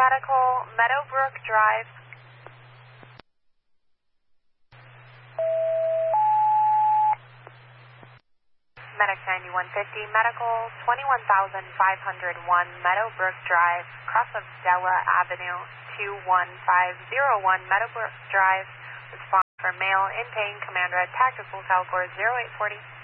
Medical, Meadowbrook Drive. Medic 9150, Medical 21501, Meadowbrook Drive, cross of Della Avenue, 21501, Meadowbrook Drive. Response for male in pain, Commander at Tactical Falcor 0840.